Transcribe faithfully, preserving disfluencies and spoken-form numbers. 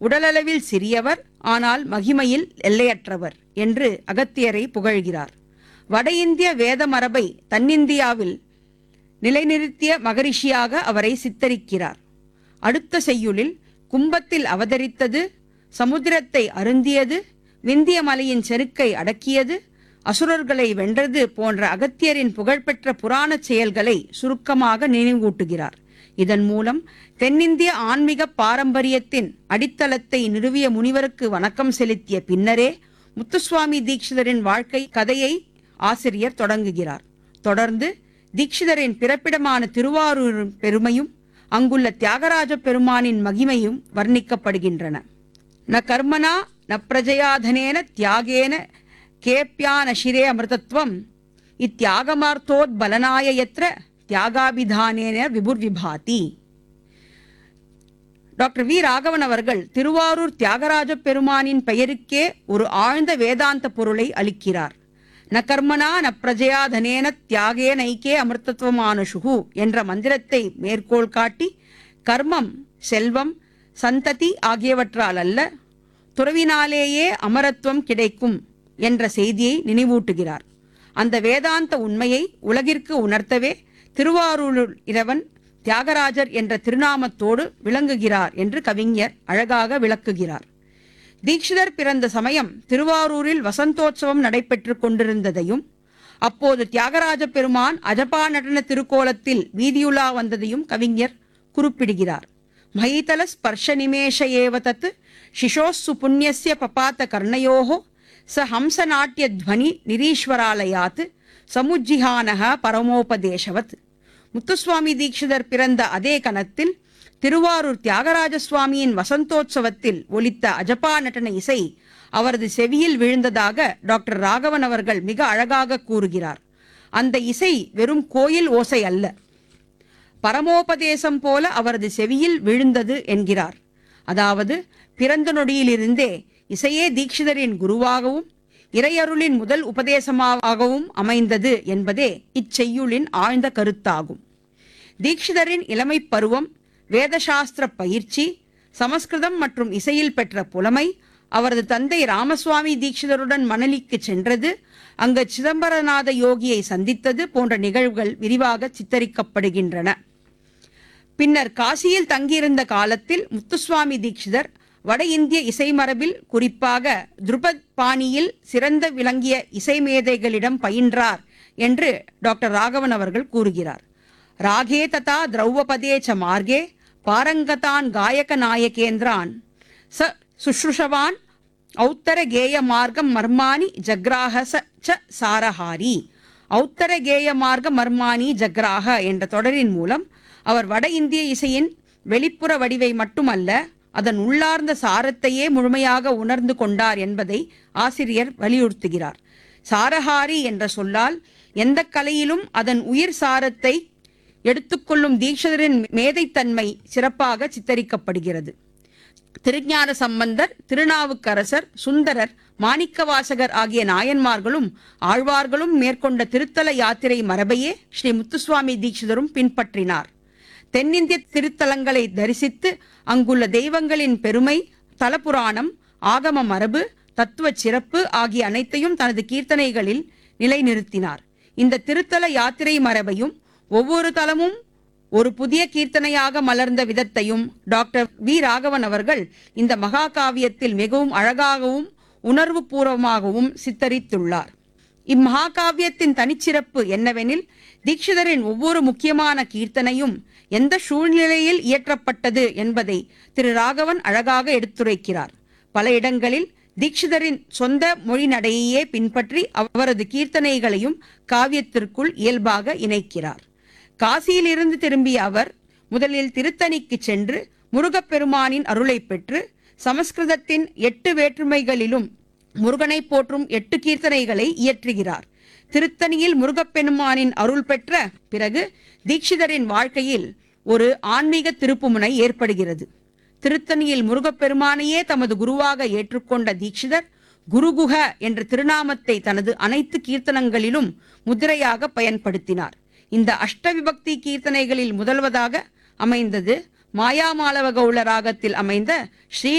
உடலளவில் சிறியவர், ஆனால் மகிமையில் எல்லையற்றவர் என்று அகத்தியரை புகழ்கிறார். வட இந்திய வேத மரபை தன்னிந்தியாவில் நிலைநிறுத்திய மகரிஷியாக அவரை சித்தரிக்கிறார். அடுத்த செய்யுளில் கும்பத்தில் அவதரித்தது, சமுத்திரத்தை அருந்தியது, விந்திய மலையின் செருக்கை அடக்கியது, அசுரர்களை வென்றது போன்ற அகத்தியரின் புகழ்பெற்ற புராணச் செயல்களை சுருக்கமாக நினைவூட்டுகிறார். இதன் மூலம் தென்னிந்திய ஆன்மீக பாரம்பரியத்தின் அடித்தளத்தை நிறுவிய முனிவருக்கு வணக்கம் செலுத்திய பின்னரே முத்துசுவாமி தீட்சிதரின் வாழ்க்கை கதையை ஆசிரியர் தொடங்குகிறார். தொடர்ந்து தீட்சிதரின் பிறப்பிடமான திருவாரூரின் பெருமையும் அங்குள்ள தியாகராஜ பெருமானின் மகிமையும் வர்ணிக்கப்படுகின்றன. ந கர்மனா ந பிரஜயாதனேன தியாகேன கேப்யானசிரே அமிர்தத்வம் இத்தியாகமார்த்தோத்பலனாய யத்ர தியாகாபிதானேன விபுர்விபாதி. டாக்டர் வி ராகவன் அவர்கள் திருவாரூர் தியாகராஜ பெருமானின் பெயருக்கே ஒரு ஆழ்ந்த வேதாந்த பொருளை அளிக்கிறார். ந கர்மனா ந பிரஜயாதனேன தியாகே நைக்கே அமிர்தத்வமானுஷுகு என்ற மந்திரத்தை மேற்கோள் காட்டி, கர்மம் செல்வம் சந்ததி ஆகியவற்றால் அல்ல, துறவினாலேயே அமரத்துவம் கிடைக்கும் என்ற செய்தியை நினைவூட்டுகிறார். அந்த வேதாந்த உண்மையை உலகிற்கு உணர்த்தவே திருவாரூர் இறைவன் தியாகராஜர் என்ற திருநாமத்தோடு விளங்குகிறார் என்று கவிஞர் அழகாக விளக்குகிறார். தீட்சிதர் பிறந்த சமயம் திருவாரூரில் வசந்தோற்சவம் நடைபெற்று கொண்டிருந்ததையும், அப்போது தியாகராஜ பெருமான் அஜபா நடன திருக்கோலத்தில் வீதியுலா வந்ததையும் கவிஞர் குறிப்பிடுகிறார். மஹீதல ஸ்பர்ஷ நிமேஷ ஏவ தத் சிசோஸ்ஸு புண்ணியஸ்ய பபாத்த கர்ணயோஹோ ச ஹம்ச நாட்டிய துவனி நிரீஸ்வராலயாத் சமுஜ்ஜிஹானஹ பரமோபதேசவத். முத்துசுவாமி தீட்சிதர் பிறந்த அதே கணத்தில் திருவாரூர் தியாகராஜ சுவாமியின் வசந்தோற்சவத்தில் ஒலித்த அஜபா நடன இசை அவரது செவியில் விழுந்ததாக டாக்டர் ராகவன் அவர்கள் மிக அழகாக கூறுகிறார். அந்த இசை வெறும் கோயில் ஓசை அல்ல, பரமோபதேசம் போல அவரது செவியில் விழுந்தது என்கிறார். அதாவது பிறந்த நொடியிலிருந்தே இசையே தீட்சிதரின் குருவாகவும் இறையருளின் முதல் உபதேசமாகவும் அமைந்தது என்பதே இச்செய்யுளின் ஆழ்ந்த கருத்தாகும். தீட்சிதரின் இளமை பருவம், வேதசாஸ்திர பயிற்சி, சமஸ்கிருதம் மற்றும் இசையில் பெற்ற புலமை, அவரது தந்தை ராமசுவாமி தீட்சிதருடன் மணலிக்கு சென்றது, அங்கு சிதம்பரநாத யோகியை சந்தித்தது போன்ற நிகழ்வுகள் விரிவாக சித்தரிக்கப்படுகின்றன. பின்னர் காசியில் தங்கியிருந்த காலத்தில் முத்துசுவாமி தீட்சிதர் வட இந்திய இசை மரபில் குறிப்பாக துருபத் பாணியில் சிறந்த விளங்கிய இசை மேதைகளிடம் பயின்றார் என்று டாக்டர் ராகவன் அவர்கள் கூறுகிறார். ராகே ததா திரௌவபதே ச மார்கே பாரங்கதான் காயக நாயகேந்திரான் ச சுஷ்ருஷவான் ஔத்தர கேய மார்க்கம் மர்மானி ஜக்ராக ச சாரஹாரி. ஔத்தர கேய மார்க்க மர்மானி ஜக்ராக என்ற தொடரின் மூலம் அவர் வட இந்திய இசையின் வெளிப்புற வடிவை மட்டுமல்ல, அதன் உள்ளார்ந்த சாரத்தையே முழுமையாக உணர்ந்து கொண்டார் என்பதை ஆசிரியர் வலியுறுத்துகிறார். சாரஹாரி என்ற சொல்லால் எந்த கலையிலும் அதன் உயிர் சாரத்தை எடுத்துக்கொள்ளும் தீட்சிதரின் மேதைத்தன்மை சிறப்பாக சித்தரிக்கப்படுகிறது. திருஞான சம்பந்தர், திருநாவுக்கரசர், சுந்தரர், மாணிக்கவாசகர் ஆகிய நாயன்மார்களும் ஆழ்வார்களும் மேற்கொண்ட திருத்தல யாத்திரை மரபையே ஸ்ரீ முத்துசுவாமி தீட்சிதரும் பின்பற்றினார். தென்னிந்திய திருத்தலங்களை தரிசித்து அங்குள்ள தெய்வங்களின் பெருமை, தலபுராணம், ஆகம மரபு, தத்துவ சிறப்பு ஆகிய அனைத்தையும் தனது கீர்த்தனைகளில் நிலைநிறுத்தினார். இந்த திருத்தல யாத்திரை மரபையும் ஒவ்வொரு தலமும் ஒரு புதிய கீர்த்தனையாக மலர்ந்த விதத்தையும் டாக்டர் வி ராகவன் அவர்கள் இந்த மகா காவியத்தில் மிகவும் அழகாகவும் உணர்வு பூர்வமாகவும் சித்தரித்துள்ளார். இம்மகாகாவியத்தின் தனிச்சிறப்பு என்னவெனில், தீட்சிதரின் ஒவ்வொரு முக்கியமான கீர்த்தனையும் எந்த சூழ்நிலையில் இயற்றப்பட்டது என்பதை திரு ராகவன் அழகாக எடுத்துரைக்கிறார். பல இடங்களில் தீட்சிதரின் சொந்த மொழி நடையையே பின்பற்றி அவரது கீர்த்தனைகளையும் காவியத்திற்குள் இயல்பாக இணைக்கிறார். காசியிலிருந்து திரும்பிய அவர் முதலில் திருத்தணிக்கு சென்று முருகப்பெருமானின் அருளை பெற்று சமஸ்கிருதத்தின் எட்டு வேற்றுமைகளிலும் முருகனை போற்றும் எட்டு கீர்த்தனைகளை இயற்றுகிறார். திருத்தணியில் முருகப்பெருமானின் அருள் பெற்ற பிறகு தீட்சிதரின் வாழ்க்கையில் ஒரு ஆன்மீக திருப்புமுனை ஏற்படுகிறது. திருத்தணியில் முருகப்பெருமானையே தமது குருவாக ஏற்றுக்கொண்ட தீட்சிதர் குருகுஹ என்ற திருநாமத்தை தனது அனைத்து கீர்த்தனங்களிலும் முத்திரையாக பயன்படுத்தினார். இந்த அஷ்டவிபக்தி கீர்த்தனைகளில் முதல்வதாக அமைந்தது மாயாமாலவ கௌள ராகத்தில் அமைந்த ஸ்ரீ